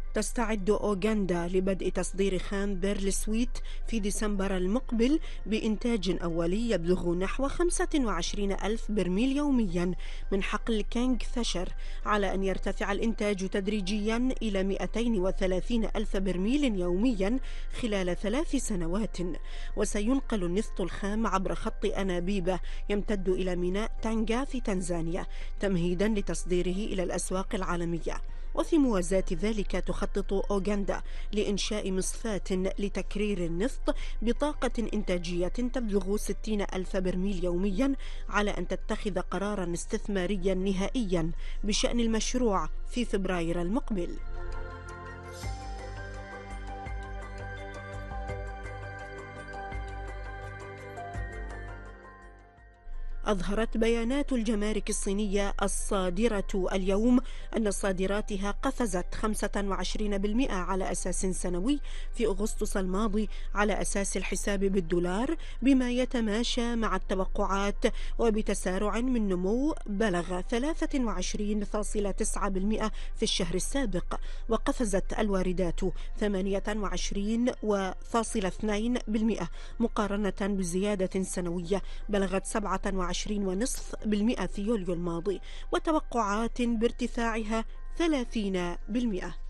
تستعد أوغندا لبدء تصدير خام بيرلسويت في ديسمبر المقبل بإنتاج أولي يبلغ نحو 25 ألف برميل يوميا من حقل كينغ فيشر، على أن يرتفع الإنتاج تدريجيا إلى 230 ألف برميل يوميا خلال 3 سنوات. وسينقل النفط الخام عبر خط أنابيب يمتد إلى ميناء تانغا في تنزانيا تمهيدا لتصديره إلى الأسواق العالمية. وفي موازاة ذلك تخطط أوغندا لإنشاء مصفاة لتكرير النفط بطاقة إنتاجية تبلغ 60 ألف برميل يوميا، على أن تتخذ قرارا استثماريا نهائيا بشأن المشروع في فبراير المقبل. أظهرت بيانات الجمارك الصينية الصادرة اليوم أن صادراتها قفزت 25% على أساس سنوي في أغسطس الماضي على أساس الحساب بالدولار، بما يتماشى مع التوقعات وبتسارع من نمو بلغ 23.9% في الشهر السابق. وقفزت الواردات 28.2% مقارنة بزيادة سنوية بلغت 27.5% في يوليو الماضي، وتوقعات بارتفاعها 30%.